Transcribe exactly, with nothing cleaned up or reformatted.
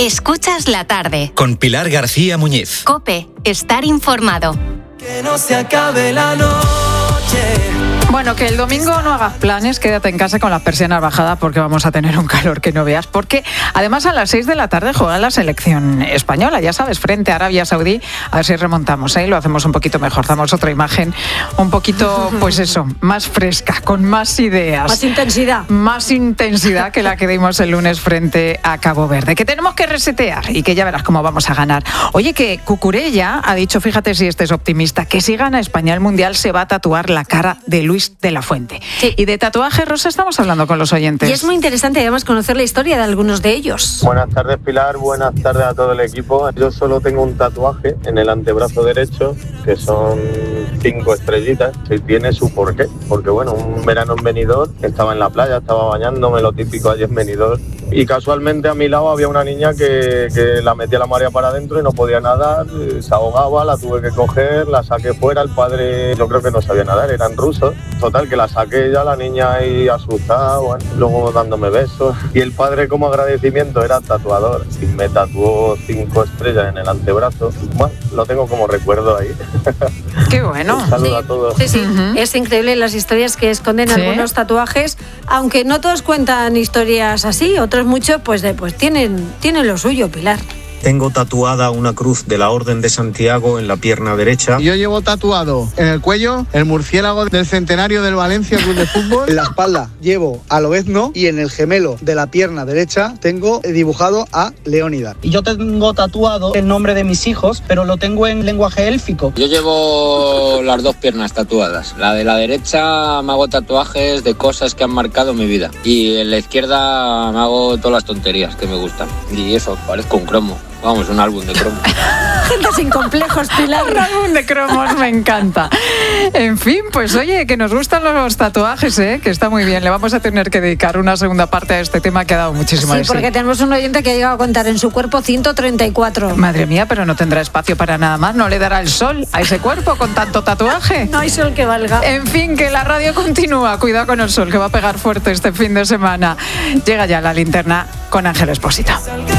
Escuchas la tarde. Con Pilar García Muñiz. COPE. Estar informado. Que no se acabe la noche. Bueno, que el domingo no hagas planes, quédate en casa con las persianas bajadas porque vamos a tener un calor que no veas. Porque además a las seis de la tarde juega la selección española, ya sabes, frente a Arabia Saudí. A ver si remontamos, ¿eh? Lo hacemos un poquito mejor, damos otra imagen un poquito, pues eso, más fresca, con más ideas. Más intensidad. Más intensidad que la que dimos el lunes frente a Cabo Verde. Que tenemos que resetear y que ya verás cómo vamos a ganar. Oye, que Cucurella ha dicho, fíjate si este es optimista, que si gana España el Mundial se va a tatuar la cara de Luis de la Fuente. Sí. Y de tatuaje, Rosa, estamos hablando con los oyentes. Y es muy interesante además conocer la historia de algunos de ellos. Buenas tardes, Pilar, buenas tardes a todo el equipo. Yo solo tengo un tatuaje en el antebrazo derecho, que son cinco estrellitas, y tiene su porqué. Porque bueno, un verano en Benidorm, estaba en la playa, estaba bañándome, lo típico allí en Benidorm, y casualmente a mi lado había una niña que, que la metía la marea para adentro y no podía nadar, se ahogaba, la tuve que coger, la saqué fuera, el padre yo creo que no sabía nadar, eran rusos. Total, que la saqué ya, la niña ahí asustada, bueno, luego dándome besos. Y el padre, como agradecimiento, era tatuador y me tatuó cinco estrellas en el antebrazo. Bueno, lo tengo como recuerdo ahí. Qué bueno. Un saludo Sí, a todos. sí, sí. Uh-huh. Es increíble las historias que esconden ¿Sí? algunos tatuajes, aunque no todos cuentan historias así, otros muchos pues, de, pues tienen, tienen lo suyo, Pilar. Tengo tatuada una cruz de la Orden de Santiago en la pierna derecha. Yo llevo tatuado en el cuello el murciélago del centenario del Valencia Club de Fútbol. En la espalda llevo a Lobezno y en el gemelo de la pierna derecha tengo dibujado a Leónidas. Y yo tengo tatuado el nombre de mis hijos, pero lo tengo en lenguaje élfico. Yo llevo las dos piernas tatuadas. La de la derecha me hago tatuajes de cosas que han marcado mi vida. Y en la izquierda me hago todas las tonterías que me gustan. Y eso, parezco un cromo. Vamos, un álbum de cromos. Gente sin complejos, Pilar. Un álbum de cromos, me encanta. En fin, pues oye, que nos gustan los tatuajes, ¿eh? Que está muy bien. Le vamos a tener que dedicar una segunda parte a este tema que ha dado muchísimo Sí, de sí. porque tenemos un oyente que ha llegado a contar en su cuerpo ciento treinta y cuatro. Madre mía, pero no tendrá espacio para nada más. No le dará el sol a ese cuerpo con tanto tatuaje. No hay sol que valga. En fin, que la radio continúa. Cuidado con el sol, que va a pegar fuerte este fin de semana. Llega ya la linterna con Ángel Expósito.